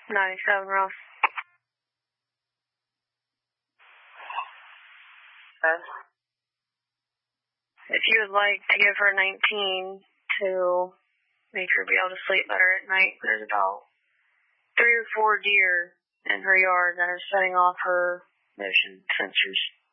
97 Ross. Okay. If you would like to give her 19 to make her be able to sleep better at night, there's about 3 or 4 deer in her yard that are setting off her motion sensors.